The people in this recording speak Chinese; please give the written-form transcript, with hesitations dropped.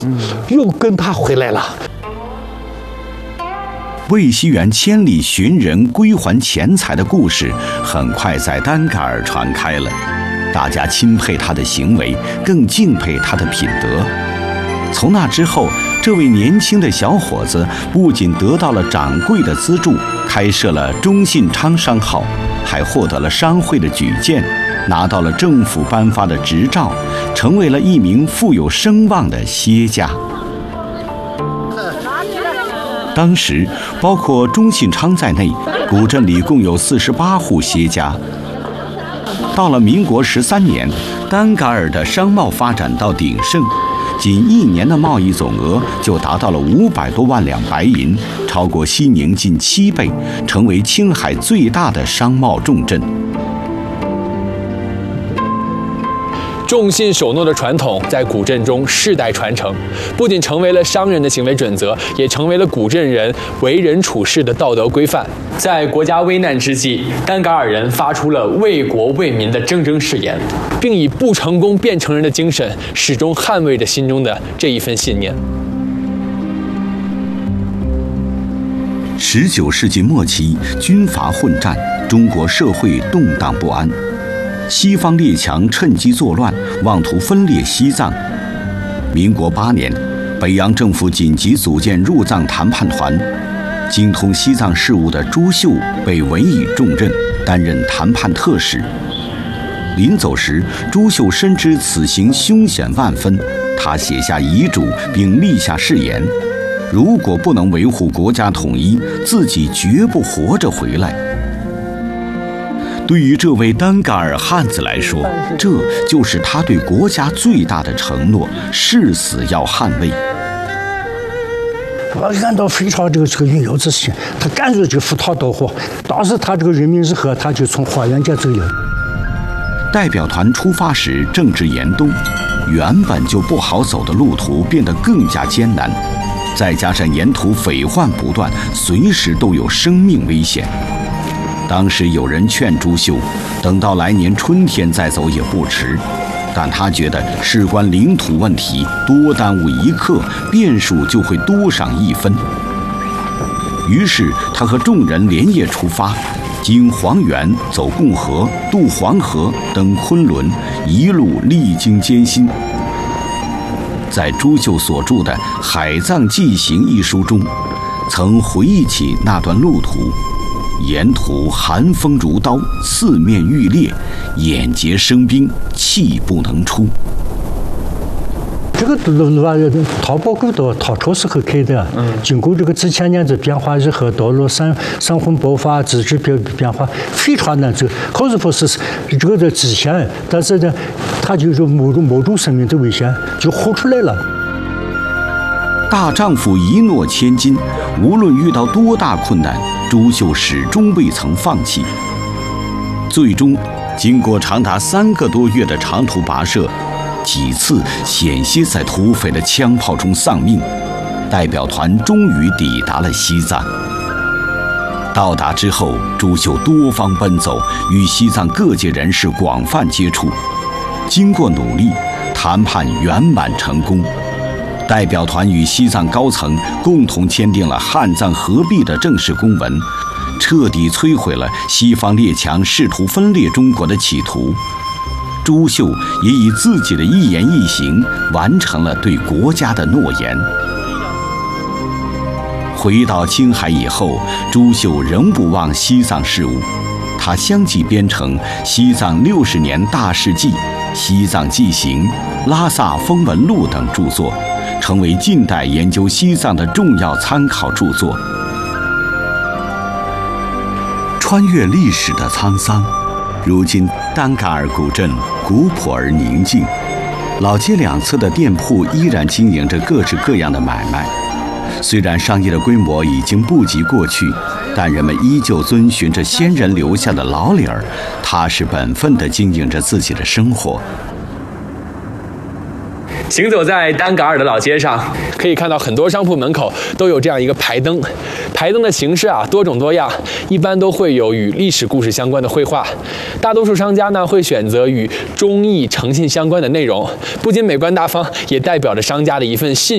又跟他回来了。 魏熙元千里寻人归还钱财的故事很快在丹嘎尔传开了，大家钦佩他的行为，更敬佩他的品德。从那之后，这位年轻的小伙子不仅得到了掌柜的资助，开设了中信昌商号，还获得了商会的举荐，拿到了政府颁发的执照，成为了一名富有声望的歇家。当时，包括中信昌在内，古镇里共有48户歇家。到了民国13年，丹嘎尔的商贸发展到鼎盛，仅1年的贸易总额就达到了500多万两白银，超过西宁近7倍，成为青海最大的商贸重镇。 重信守诺的传统在古镇中世代传承，不仅成为了商人的行为准则，也成为了古镇人为人处事的道德规范。在国家危难之际，丹嘎尔人发出了为国为民的铮铮誓言，并以不成功便成仁的精神，始终捍卫着心中的这一份信念。 19世纪末期，军阀混战，中国社会动荡不安。西方列强趁机作乱，妄图分裂西藏。民国8年，北洋政府紧急组建入藏谈判团，精通西藏事务的朱秀被委以重任，担任谈判特使。临走时，朱秀深知此行凶险万分，他写下遗嘱并立下誓言：如果不能维护国家统一，自己绝不活着回来。对于这位丹嘎尔汉子来说，这就是他对国家最大的承诺，誓死要捍卫。 我按照非常这个云游之心，他干脆就赴汤蹈火。当时他这个人民日和，他就从花园街走了。 代表团出发时正值严冬，原本就不好走的路途变得更加艰难，再加上沿途匪患不断，随时都有生命危险。当时有人劝朱秀，等到来年春天再走也不迟，但他觉得事关领土问题，多耽误1刻，变数就会多上1分。于是他和众人连夜出发，经黄原走共和，渡黄河，登昆仑，一路历经艰辛。在朱秀所著的《海藏记行》一书中，曾回忆起那段路途。沿途寒风如刀，四面欲裂，眼睫生冰，气不能出。 这个路啊，淘宝沟的唐朝时候开的，经过这个几千年的变化以后，道路山洪爆发，地质变化非常难走。好似说是这个的极限，但是呢，它就是冒住生命的危险，就活出来了。 大丈夫一诺千金，无论遇到多大困难，朱秀始终未曾放弃。最终，经过长达3个多月的长途跋涉，几次险些在土匪的枪炮中丧命，代表团终于抵达了西藏。到达之后，朱秀多方奔走，与西藏各界人士广泛接触。经过努力，谈判圆满成功。代表团与西藏高层共同签订了汉藏合璧的正式公文，彻底摧毁了西方列强试图分裂中国的企图。朱秀也以自己的一言一行完成了对国家的诺言。回到青海以后，朱秀仍不忘西藏事务，他相继编成《西藏60年大事记》《西藏记行》《拉萨风闻录》等著作，成为近代研究西藏的重要参考著作。穿越历史的沧桑，如今丹嘎尔古镇古朴而宁静，老街两侧的店铺依然经营着各式各样的买卖。虽然商业的规模已经不及过去，但人们依旧遵循着先人留下的老理儿，踏实本分地经营着自己的生活。 行走在丹嘎尔的老街上，可以看到很多商铺门口都有这样一个牌灯。牌灯的形式多种多样，一般都会有与历史故事相关的绘画。大多数商家呢会选择与忠义诚信相关的内容，不仅美观大方，也代表着商家的一份信